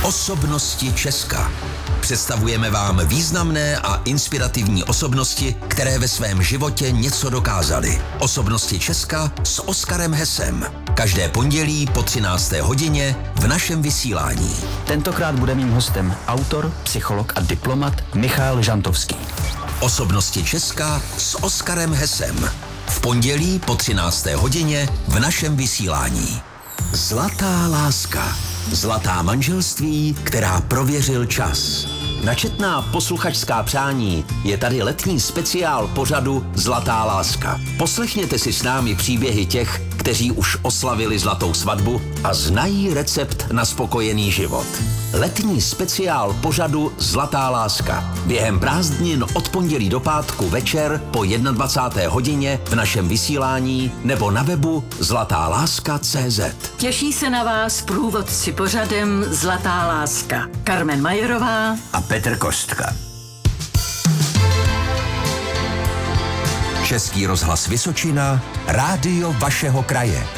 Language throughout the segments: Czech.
Osobnosti Česka. Představujeme vám významné a inspirativní osobnosti, které ve svém životě něco dokázaly. Osobnosti Česka s Oskarem Hesem. Každé pondělí po 13. hodině v našem vysílání. Tentokrát bude mým hostem autor, psycholog a diplomat Michal Žantovský. Osobnosti Česka s Oskarem Hesem. V pondělí po 13. hodině v našem vysílání. Zlatá láska. Zlatá manželství, která prověřil čas. Na četná posluchačská přání je tady letní speciál pořadu Zlatá láska. Poslechněte si s námi příběhy těch, kteří už oslavili zlatou svatbu a znají recept na spokojený život. Letní speciál pořadu Zlatá láska. Během prázdnin od pondělí do pátku večer po 21. hodině v našem vysílání nebo na webu zlatáláska.cz. Těší se na vás průvodci pořadem Zlatá láska. Carmen Majerová a Petr Kostka. Český rozhlas Vysočina, rádio vašeho kraje.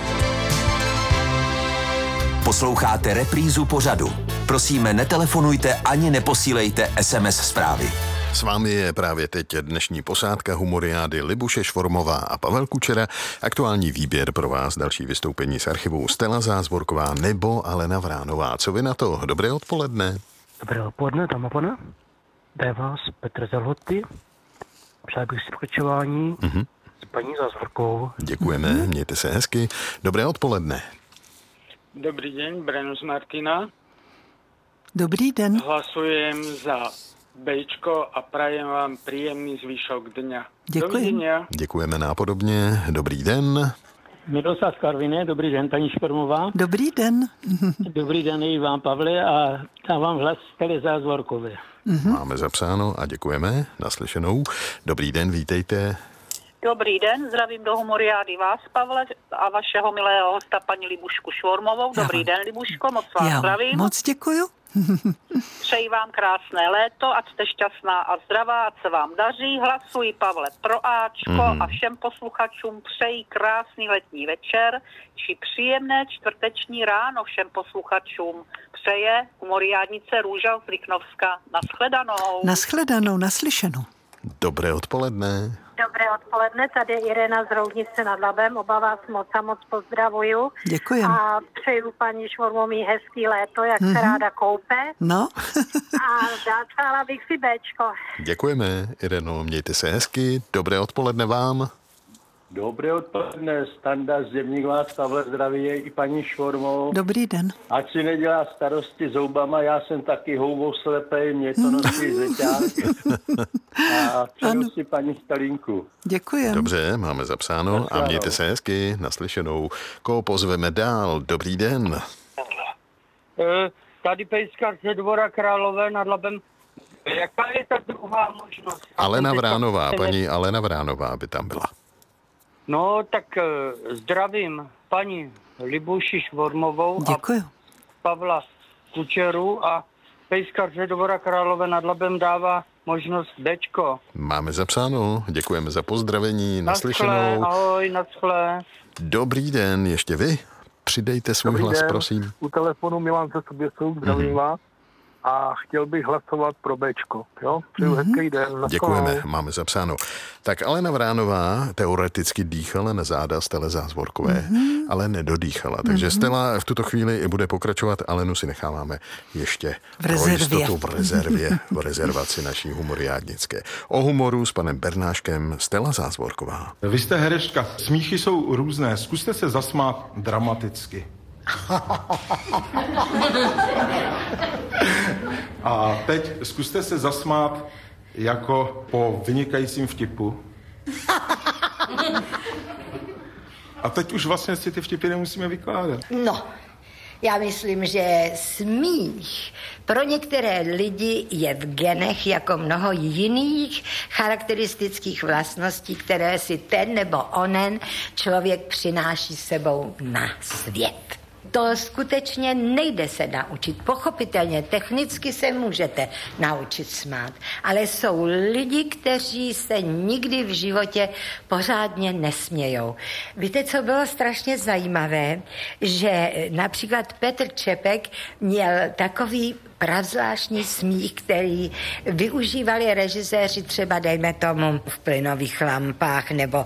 Posloucháte reprízu pořadu. Prosíme, netelefonujte ani neposílejte SMS zprávy. S vámi je právě teď dnešní posádka humoriády Libuše Švormová a Pavel Kučera. Aktuální výběr pro vás, další vystoupení z archivu Stella Zázvorková nebo Alena Vránová. Co vy na to? Dobré odpoledne. Dobré odpoledne, dáma pana. Jde vás Petr Zalhoty. Přál bych si pokračování s paní Zázvorkovou. Děkujeme, mějte se hezky. Dobré odpoledne. Dobrý den, Breno z Martina. Dobrý den. Hlasujem za Bčko a prajem vám príjemný zvyšok dňa. Děkuji. Děkujeme nápodobně. Dobrý den. Miroslav Karviné, dobrý den, paní Špormová. Dobrý den. Dobrý den i vám, Pavle, a dávám hlas Stelle Zázvorkové. Máme zapsáno a děkujeme. Naslyšenou. Dobrý den, vítejte. Dobrý den, zdravím do humoriády vás, Pavle, a vašeho milého hosta, paní Libušku Švormovou. Dobrý den, Libuško, moc vás zdravím. Moc děkuju. Přeji vám krásné léto, ať jste šťastná a zdravá, ať se vám daří. Hlasuji, Pavle, pro Ačko a všem posluchačům přeji krásný letní večer či příjemné čtvrteční ráno všem posluchačům. Přeje humoriádnice Růža z Liknovska. Naschledanou. Naschledanou, naslyšenou. Dobré odpoledne. Dobré odpoledne, tady je Irena z Roudnice nad Labem, oba vás moc pozdravuju. Děkujem. A přeju paní Švormový hezký léto, jak se ráda koupe. No. A přála bych si Bčko. Děkujeme, Ireno, mějte se hezky. Dobré odpoledne vám. Dobré odpoledne, Standa Zemník vás, Pavle, zdraví i paní Švormovou. Dobrý den. Ať si nedělá starosti zoubama, já jsem taky houboslepej, mě to nosí zeťák. A přeju si paní Stalinku. Děkujem. Dobře, máme zapsáno a mějte se hezky, naslyšenou. Koho pozveme dál? Dobrý den. Tady Pejskař ze Dvora Králové nad Labem. Jaká je ta druhá možnost? Alena Vránová, paní Alena Vránová by tam byla. No, tak zdravím paní Libuši Švormovou. Děkuju. A Pavla Kučeru a Pejskař ze Dvora Králové nad Labem dává možnost Bčko. Máme zapsáno, děkujeme za pozdravení, naslyšenou. Ahoj, naschle. Dobrý den, ještě vy? Přidejte svůj Dobrý hlas, den. prosím. U telefonu Milan ze Soběsou, zdravím vás. A chtěl bych hlasovat pro Bčko. Jo? Přeju hezký den. Děkujeme, máme zapsáno. Tak Alena Vránová teoreticky dýchala na záda Stelle Zázvorkové, ale nedodýchala. Takže Stella v tuto chvíli bude pokračovat. Alenu si necháváme ještě pro jistotu v rezervaci naší humoriádnické. O humoru s panem Bernáškem Stella Zázvorková. Vy jste herečka. Smíchy jsou různé. Zkuste se zasmát dramaticky. A teď zkuste se zasmát jako po vynikajícím vtipu. A teď už vlastně si ty vtipy nemusíme vykládat. No, já myslím, že smích pro některé lidi je v genech jako mnoho jiných charakteristických vlastností, které si ten nebo onen člověk přináší sebou na svět. To skutečně nejde se naučit. Pochopitelně, technicky se můžete naučit smát, ale jsou lidi, kteří se nikdy v životě pořádně nesmějou. Víte, co bylo strašně zajímavé, že například Petr Čepek měl takový pravzvláštní smích, který využívali režiséři třeba, dejme tomu, v Plynových lampách nebo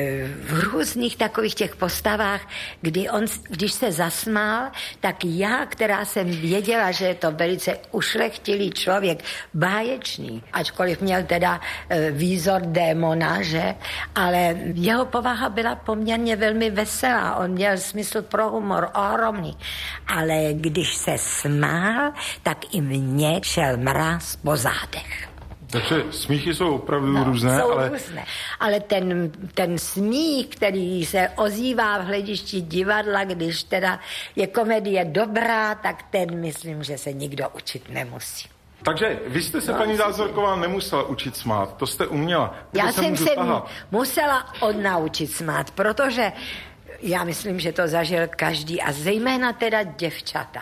v různých takových těch postavách, kdy on, když se zasmál, tak já, která jsem věděla, že je to velice ušlechtilý člověk, báječný, ačkoliv měl teda výzor démona, že? Ale jeho povaha byla poměrně velmi veselá, on měl smysl pro humor ohromný, ale když se smál, tak i mně šel mráz po zádech. Takže smíchy jsou opravdu různé, různé. Ale ten smích, který se ozývá v hledišti divadla, když teda je komedie dobrá, tak ten myslím, že se nikdo učit nemusí. Takže vy jste se, paní Zázvorková, nemusela učit smát, to jste uměla. Já jsem se musela odnaučit smát, protože já myslím, že to zažil každý a zejména teda děvčata.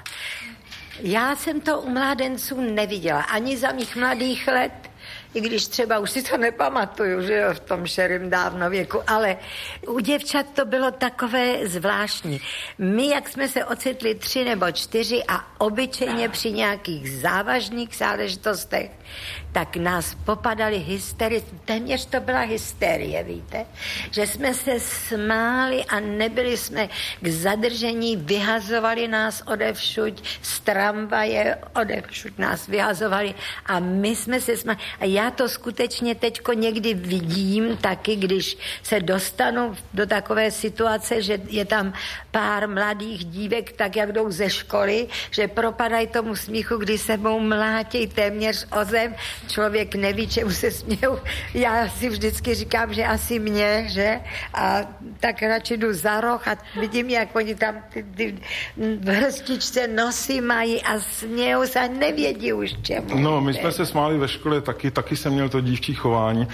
Já jsem to u mládenců neviděla, ani za mých mladých let, i když třeba už si to nepamatuju, že jo, v tom šerým dávno věku, ale u děvčat to bylo takové zvláštní. My, jak jsme se ocitli 3 nebo 4 a obyčejně při nějakých závažných záležitostech, tak nás popadaly hysterie, téměř to byla hysterie, víte, že jsme se smáli a nebyli jsme k zadržení, vyhazovali nás odevšuť, z tramvaje odevšuť nás vyhazovali a my jsme se smáli. A já to skutečně teďko někdy vidím taky, když se dostanu do takové situace, že je tam pár mladých dívek, tak jak jdou ze školy, že propadají tomu smíchu, kdy se mnou mlátěj téměř o zem. Člověk neví, čemu se smějou. Já si vždycky říkám, že asi mě, že? A tak radši jdu za roh a vidím, jak oni tam ty v hrstičce nosy mají a smějou se a nevědí už čemu. No, my jsme se smáli ve škole taky jsem měl to dívčí chování.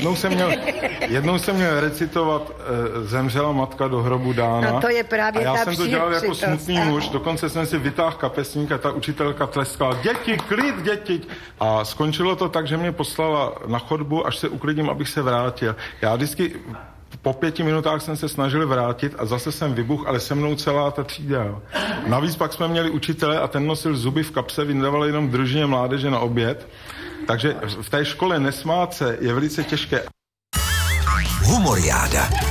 Jednou jsem měl recitovat Zemřela matka do hrobu dána. No to je právě a já jsem to dělal jako smutný muž, dokonce jsem si vytáhl kapesník a ta učitelka tleskala: děti, klid, děti. A skončilo to tak, že mě poslala na chodbu, až se uklidím, abych se vrátil. Já vždycky po 5 minutách jsem se snažil vrátit a zase jsem vybuch, ale se mnou celá ta třída. Jo. Navíc pak jsme měli učitele a ten nosil zuby v kapse, vyndával jenom družině mládeže na oběd. Takže v té škole nesmát se je velice těžké. Humoriáda.